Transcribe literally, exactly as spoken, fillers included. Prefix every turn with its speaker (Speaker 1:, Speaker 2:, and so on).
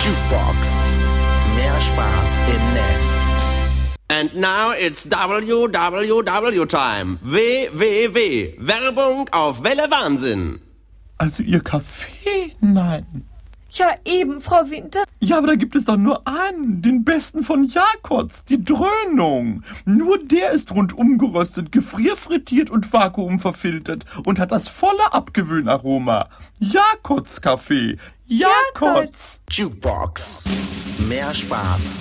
Speaker 1: Jukebox. Mehr Spaß im Netz.
Speaker 2: And now it's W W W time. W W W. Werbung auf Welle Wahnsinn.
Speaker 3: Also Ihr Kaffee? Nein.
Speaker 4: Ja, eben, Frau Winter.
Speaker 3: Ja, aber da gibt es doch nur einen, den besten von Jakobs, die Dröhnung. Nur der ist rundum geröstet, gefrierfrittiert und vakuumverfiltert und hat das volle Abgewöhnaroma. Jakobs Kaffee. Jakobs.
Speaker 1: Jukebox. Mehr Spaß